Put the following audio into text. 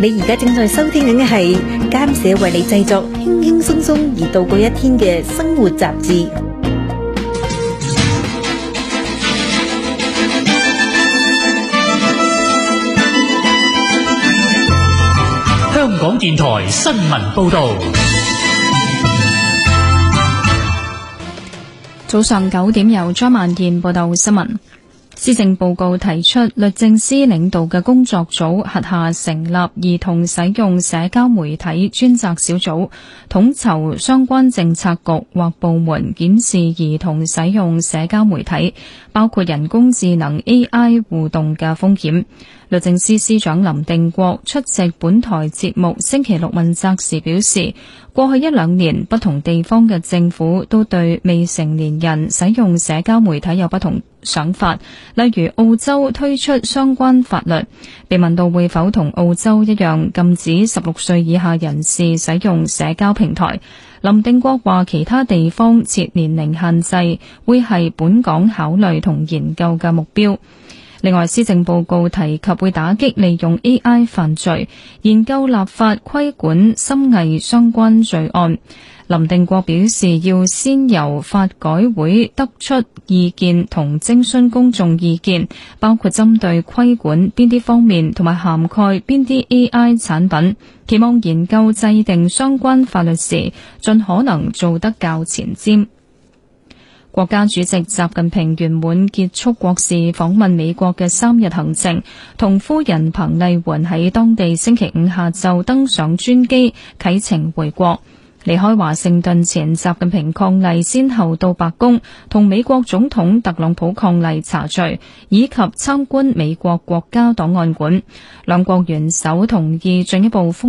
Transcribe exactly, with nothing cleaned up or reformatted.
你而家正在收聽緊嘅係監社為你製作輕輕鬆鬆而度過一天嘅生活雜誌。 香港電台新聞報道。 早上九點由張曼燕報道新聞。施政報告提出，律政司領導嘅工作組轄下成立兒童使用社交媒體專責小組，統籌相關政策局或部門檢視兒童使用社交媒體，包括人工智能 A I 互動嘅風險。律政司司長林定國出席本台節目星期六問責時表示，過去一兩年不同地方嘅政府都對未成年人使用社交媒體有不同想法，例如澳洲推出相關法律。被問到會否同澳洲一樣禁止十六歲以下人士使用社交平台，林定國話其他地方設年齡限制會係本港考慮同研究嘅目標。另外，施政報告提及會打擊利用 A I 犯罪，研究立法規管深偽相關罪案。林定國表示，要先由法改會得出意見同徵詢公眾意見，包括針對規管邊啲方面同埋涵蓋邊啲 A I 產品，期望研究制定相關法律時盡可能做得較前瞻。國家主席習近平圓滿結束國事訪問美國嘅三日行程，同夫人彭麗媛喺當地星期五下晝登上專機啟程回國。離開華盛頓前，習近平伉儷先後到白宮同美國總統特朗普伉儷茶敘，以及參觀美國國家檔案館。兩國元首同意進一步